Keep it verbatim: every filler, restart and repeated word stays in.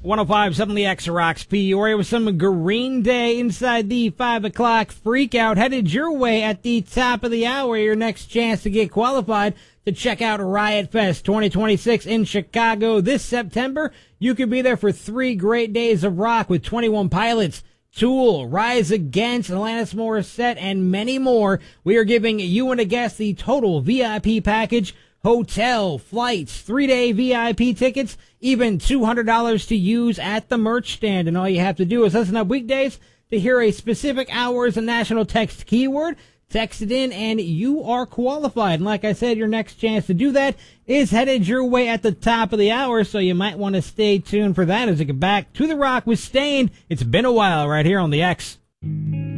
one oh five point seven The X rocks Peoria with some Green Day inside the five o'clock freak out. Headed your way at the top of the hour. Your next chance to get qualified to check out Riot Fest twenty twenty-six in Chicago this September. You could be there for three great days of rock with twenty-one Pilots, Tool, Rise Against, Alanis Morissette, and many more. We are giving you and a guest the total V I P package, hotel, flights, three-day V I P tickets, even two hundred dollars to use at the merch stand. And all you have to do is listen up weekdays to hear a specific hour as a national text keyword. Text it in, and you are qualified. And like I said, your next chance to do that is headed your way at the top of the hour, so you might want to stay tuned for that as we get back to the rock with Staind. It's been a while right here on the X.